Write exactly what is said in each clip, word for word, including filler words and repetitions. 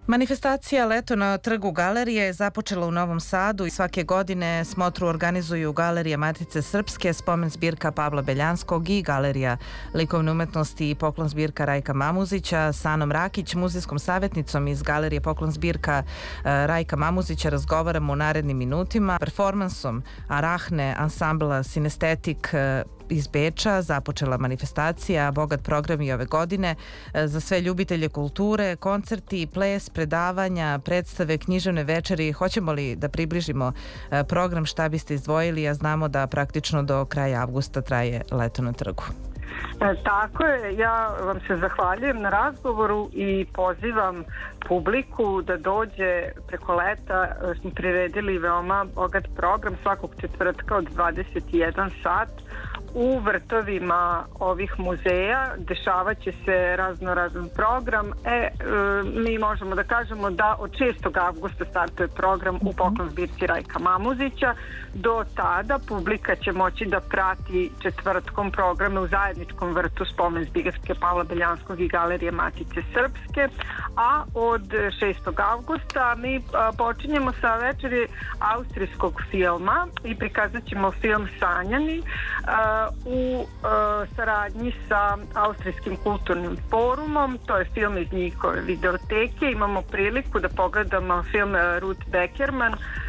Manifestacija Leto na trgu galerije je započela u Novom Sadu i svake godine smotru organizuju Galerija Matice Srpske, spomen zbirka Pavla Beljanskog i Galerija likovne umetnosti i poklon zbirka Rajka Mamuzića. Sa Anom Rakić, muzejskom savjetnicom iz Galerije poklon zbirka Rajka Mamuzića, razgovaramo u narednim minutima. Performansom Arahne ansambla Sinestetik iz Beča započela manifestacija, bogat program i ove godine za sve ljubitelje kulture, koncerti, ples, predavanja, predstave, književne večeri. Hoćemo li da približimo program, šta biste izdvojili, a znamo da praktično do kraja avgusta traje Leto na trgu? E, tako je, ja vam se zahvaljujem na razgovoru i pozivam publiku da dođe preko leta. Smo priredili veoma bogat program svakog četvrtka od dvadeset jedan sat u vrtovima ovih muzeja. Dešavat će se razno razan program. E, e, mi možemo da kažemo da od šestog avgusta startuje program u poklon zbirci Rajka Mamuzića. Do tada publika će moći da prati četvrtkom programe u zajedničkom vrtu spomen zbirke Pavla Beljanskog i Galerije Matice Srpske, a od šestog avgusta mi a, počinjemo sa večeri austrijskog filma i prikazat ćemo film Sanjani a, u a, saradnji sa Austrijskim kulturnim forumom. To je film iz njihove videoteke. Imamo priliku da pogledamo film Ruth Beckerman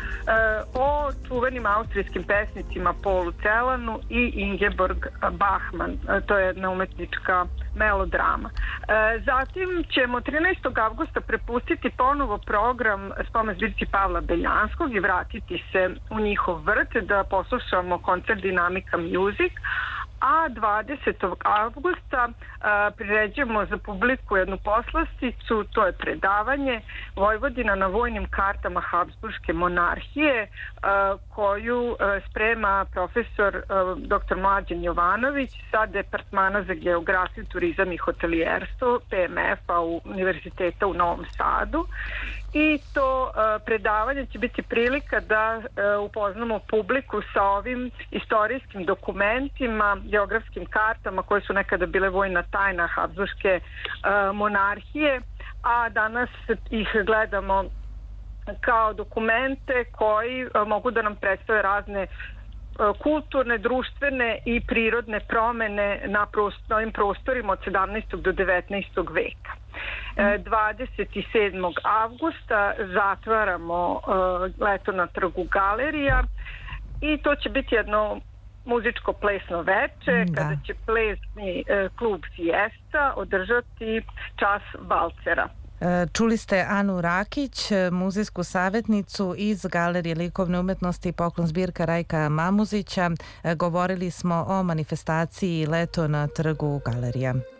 o čuvenim austrijskim pesnicima Paulu Celanu i Ingeborg Bachmann. To je jedna umetnička melodrama. Zatim ćemo trinaestog avgusta prepustiti ponovo program spomen zbirci Pavla Beljanskog i vratiti se u njihov vrt da poslušamo koncert Dinamika Music, a dvadesetog avgusta a, priređujemo za publiku jednu poslasticu, to je predavanje Vojvodina na vojnim kartama Habsburške monarhije, a, koju a, sprema profesor a, dr Mlađan Jovanović sa Departmana za geografiju, turizam i hotelijerstvo P M F-a u Univerziteta u Novom Sadu. I to uh, predavanje će biti prilika da uh, upoznamo publiku sa ovim istorijskim dokumentima, geografskim kartama koje su nekada bile vojna tajna Habsburške uh, monarhije, a danas ih gledamo kao dokumente koji uh, mogu da nam predstave razne kulturne, društvene i prirodne promene na ovim prostorima od sedamnaestog do devetnaestog veka. dvadeset sedmog avgusta zatvaramo uh, Leto na trgu galerija i to će biti jedno muzičko plesno veče, da. Kada će plesni uh, klub Fiesta održati čas valcera. Čuli ste Anu Rakić, muzejsku savjetnicu iz Galerije likovne umetnosti i poklon zbirka Rajka Mamuzića. Govorili smo o manifestaciji Leto na trgu galerija.